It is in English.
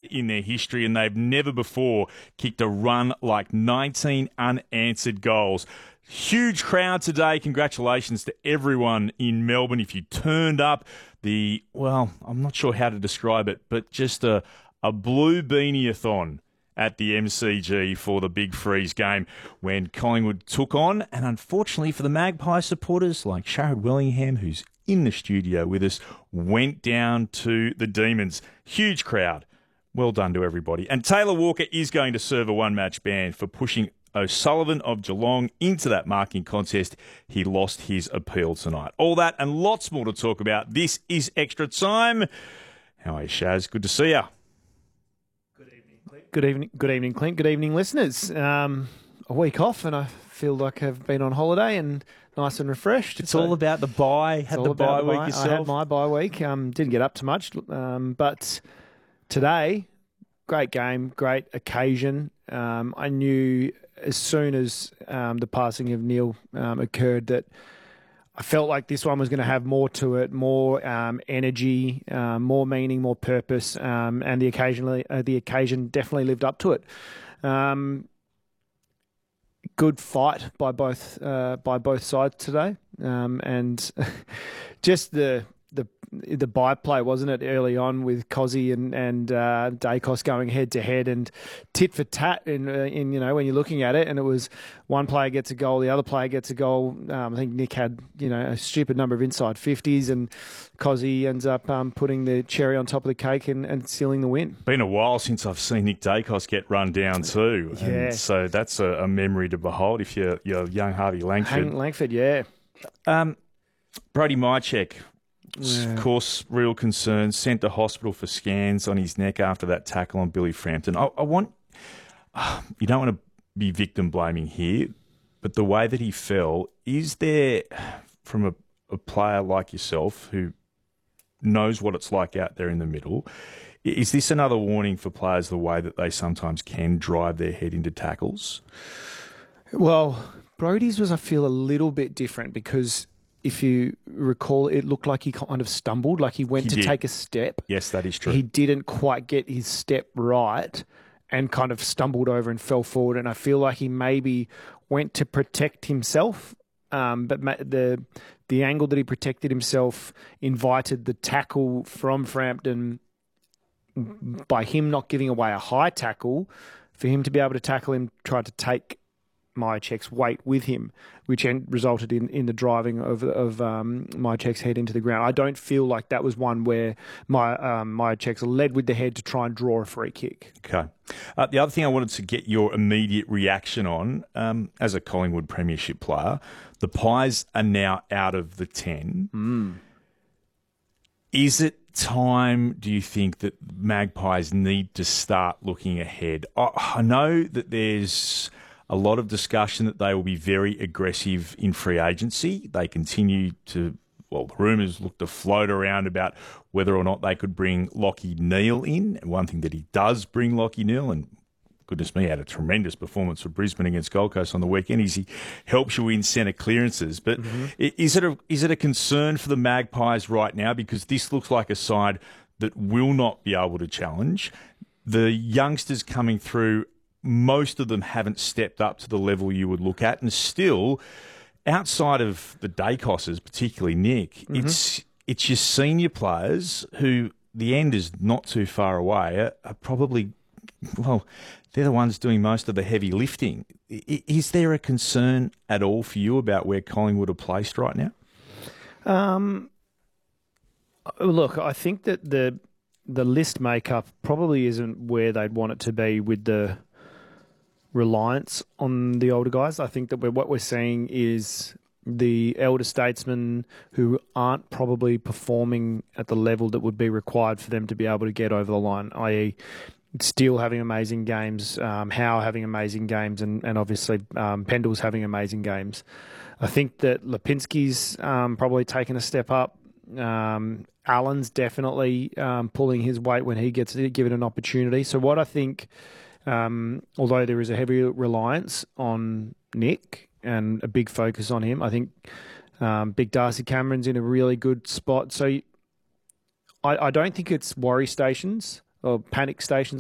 in their history, and they've never before kicked a run like 19 unanswered goals. Huge crowd today. Congratulations to everyone in Melbourne. If you turned up, I'm not sure how to describe it, but just a blue beanie-a-thon at the MCG for the Big Freeze game when Collingwood took on, and unfortunately for the Magpie supporters like Sharad Wellingham, who's in the studio with us, went down to the Demons. Huge crowd. Well done to everybody. And Taylor Walker is going to serve a one-match ban for pushing O'Sullivan of Geelong into that marking contest. He lost his appeal tonight. All that and lots more to talk about. This is Extra Time. How are you, Shaz? Good to see you. Good evening, Clint. Good evening, listeners. A week off, and I feel like I've been on holiday and nice and refreshed. It's all about the bye. Had the bye week yourself? I had my bye week. Didn't get up to much, but today, great game, great occasion. I knew as soon as the passing of Neil occurred that I felt like this one was going to have more to it, more energy, more meaning, more purpose, and the occasion definitely lived up to it. Good fight by both sides today, and just the byplay, wasn't it, early on with Cozzy and Dacos going head to head and tit for tat in when you're looking at it, and it was one player gets a goal, the other player gets a goal. I think Nick had a stupid number of inside 50s, and Cozzy ends up putting the cherry on top of the cake and sealing the win. Been a while since I've seen Nick Dacos get run down too, yeah. And so that's a memory to behold if you're young Harvey Langford. Langford, yeah. Brody Mychek. Yeah. Of course, real concern. Sent to hospital for scans on his neck after that tackle on Billy Frampton. You don't want to be victim blaming here, but the way that he fell, is there, from a player like yourself who knows what it's like out there in the middle, is this another warning for players the way that they sometimes can drive their head into tackles? Well, Brody's was, I feel, a little bit different because if you recall, it looked like he kind of stumbled, like he went to take a step. Yes, that is true. He didn't quite get his step right and kind of stumbled over and fell forward. And I feel like he maybe went to protect himself, but the angle that he protected himself invited the tackle from Frampton by him not giving away a high tackle, for him to be able to tackle him, tried to take Mychek's weight with him, which resulted in the driving of Mychek's head into the ground. I don't feel like that was one where Mychek's led with the head to try and draw a free kick. Okay. The other thing I wanted to get your immediate reaction on, as a Collingwood premiership player, the Pies are now out of the 10. Is it time, do you think, that Magpies need to start looking ahead? I know that there's a lot of discussion that they will be very aggressive in free agency. They continue to, the rumours look to float around about whether or not they could bring Lachie Neale in. And one thing that he does bring Lachie Neale, and goodness me, had a tremendous performance for Brisbane against Gold Coast on the weekend, is he helps you win centre clearances. But is it a concern for the Magpies right now? Because this looks like a side that will not be able to challenge. The youngsters coming through, most of them haven't stepped up to the level you would look at. And still, outside of the Dacoses, particularly Nick, it's your senior players who the end is not too far away, are probably, they're the ones doing most of the heavy lifting. Is there a concern at all for you about where Collingwood are placed right now? Look, I think that the list makeup probably isn't where they'd want it to be with the reliance on the older guys. I think that what we're seeing is the elder statesmen who aren't probably performing at the level that would be required for them to be able to get over the line, i.e. Steele having amazing games, Howe having amazing games, and obviously Pendle's having amazing games. I think that Lipinski's probably taken a step up. Allen's definitely pulling his weight when he gets given an opportunity. So what I think, although there is a heavy reliance on Nick and a big focus on him, I think Big Darcy Cameron's in a really good spot. So I don't think it's worry stations or panic stations